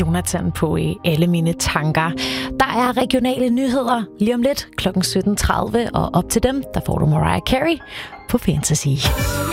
Jonathan på Alle Mine Tanker. Der er regionale nyheder lige om lidt kl. 17.30, og op til dem, der får du Mariah Carey på Fantasy.